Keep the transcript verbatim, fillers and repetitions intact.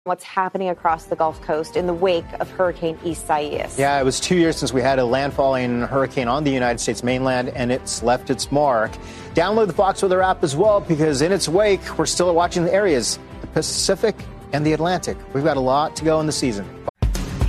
What's happening across the Gulf Coast in the wake of Hurricane Isaias. Yeah, it was two years since we had a landfalling hurricane on the United States mainland, and it's left its mark. Download the Fox Weather app as well, because in its wake, we're still watching the areas, the Pacific and the Atlantic. We've got a lot to go in the season.